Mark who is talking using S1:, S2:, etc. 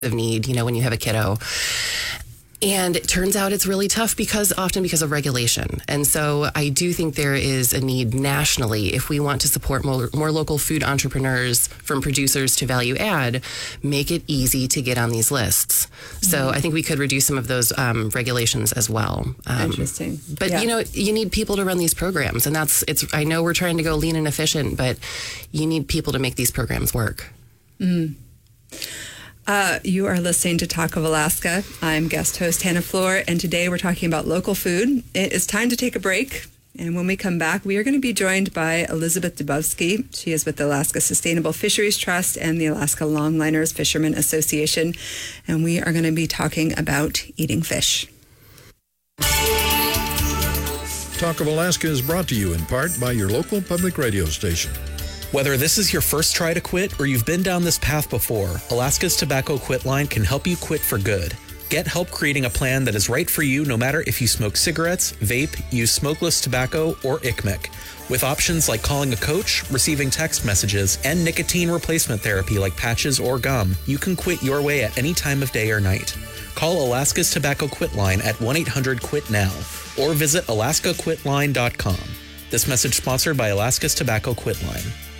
S1: of need, when you have a kiddo. And it turns out it's really tough often because of regulation. And so I do think there is a need nationally, if we want to support more local food entrepreneurs, from producers to value add, make it easy to get on these lists. So I think we could reduce some of those regulations as well.
S2: Interesting.
S1: But you need people to run these programs, and I know we're trying to go lean and efficient, but you need people to make these programs work.
S2: You are listening to Talk of Alaska. I'm guest host Hannah Floor, and today we're talking about local food. It is time to take a break, and when we come back, we are going to be joined by Elizabeth Dubovsky. She is with the Alaska Sustainable Fisheries Trust and the Alaska Longliners Fishermen Association, and we are going to be talking about eating fish.
S3: Talk of Alaska is brought to you in part by your local public radio station.
S4: Whether this is your first try to quit or you've been down this path before, Alaska's Tobacco Quit Line can help you quit for good. Get help creating a plan that is right for you no matter if you smoke cigarettes, vape, use smokeless tobacco, or ICMIC. With options like calling a coach, receiving text messages, and nicotine replacement therapy like patches or gum, you can quit your way at any time of day or night. Call Alaska's Tobacco Quit Line at 1-800-QUIT-NOW or visit alaskaquitline.com. This message sponsored by Alaska's Tobacco Quit Line.